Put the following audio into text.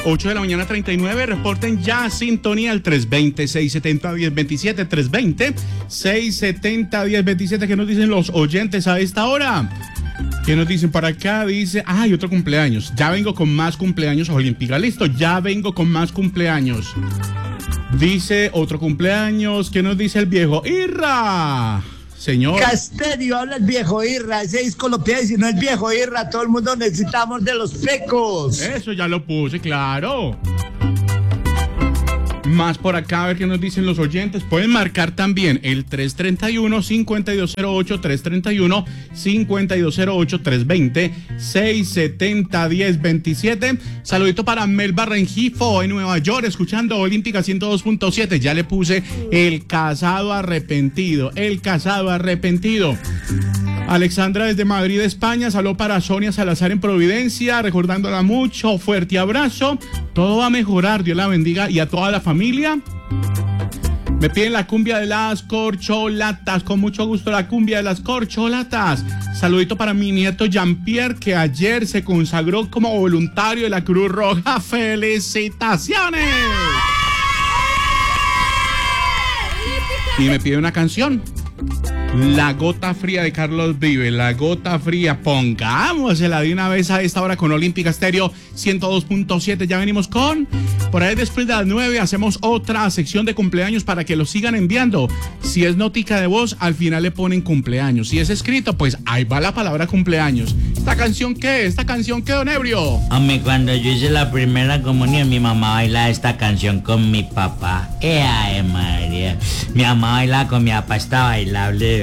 8 de la mañana 39, reporten ya sintonía al 320-670-1027, 320-670-1027. ¿Qué nos dicen los oyentes a esta hora? ¿Qué nos dicen para acá? Dice, hay otro cumpleaños. Ya vengo con más cumpleaños olímpica. Listo, ya vengo con más cumpleaños. Dice otro cumpleaños. ¿Qué nos dice el viejo? ¡Irra! Señor. Casterio, habla el viejo Irra. Ese disco lo pide, si no es viejo Irra. Todo el mundo necesitamos de los pecos. Eso ya lo puse, claro. Más por acá, a ver qué nos dicen los oyentes. Pueden marcar también el 331-5208, 331-5208, 320-670-1027. Saludito para Melba Rengifo en Nueva York, escuchando Olímpica 102.7. Ya le puse el casado arrepentido, el casado arrepentido. Alexandra desde Madrid, España, saludó para Sonia Salazar en Providencia, recordándola mucho, fuerte abrazo, todo va a mejorar, Dios la bendiga, y a toda la familia. Me piden la cumbia de las corcholatas, con mucho gusto la cumbia de las corcholatas. Saludito para mi nieto Jean-Pierre, que ayer se consagró como voluntario de la Cruz Roja. ¡Felicitaciones! Y me pide una canción. La Gota Fría de Carlos Vives, La Gota Fría, pongámosela de una vez a esta hora con Olímpica Estéreo 102.7, ya venimos con, por ahí después de las 9 hacemos otra sección de cumpleaños para que lo sigan enviando, si es notica de voz, al final le ponen cumpleaños, si es escrito, pues ahí va la palabra cumpleaños. ¿Esta canción qué? ¿Esta canción qué, don Ebrio? Hombre, cuando yo hice la primera comunión, mi mamá bailaba esta canción con mi papá. ¡Ay, María! Mi mamá bailaba con mi papá, está bailable.